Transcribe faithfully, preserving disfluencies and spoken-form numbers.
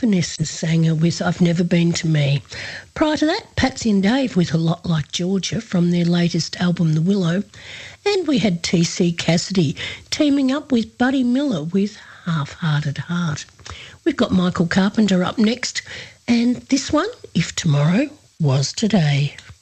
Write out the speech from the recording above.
Vanessa Sanger with I've Never Been to Me. Prior to that, Patsy and Dave with A Lot Like Georgia from their latest album, The Willow. And we had T C Cassidy teaming up with Buddy Miller with Half-Hearted Heart. We've got Michael Carpenter up next, and this one, If Tomorrow Was Today.